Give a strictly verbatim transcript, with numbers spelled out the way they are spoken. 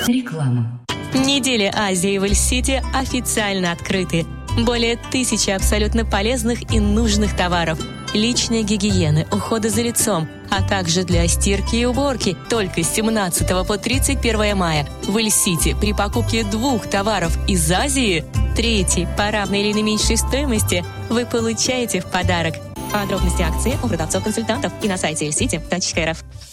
Реклама. Недели Азии в Эль-Сити официально открыты. Более тысячи абсолютно полезных и нужных товаров. Личной гигиены, ухода за лицом, а также для стирки и уборки. Только с семнадцатого по тридцать первое мая в Эль-Сити при покупке двух товаров из Азии, третий по равной или наименьшей стоимости, вы получаете в подарок. Подробности акции у продавцов-консультантов и на сайте эль сити точка эр эф.